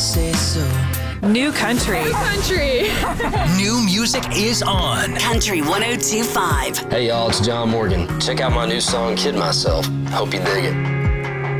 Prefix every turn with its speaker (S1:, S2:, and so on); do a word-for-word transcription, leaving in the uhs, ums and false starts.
S1: say so.
S2: New country.
S3: Country.
S1: New music is on.
S4: Country one oh two point five.
S5: Hey y'all, it's John Morgan. Check out my new song, Kid Myself. Hope you dig it.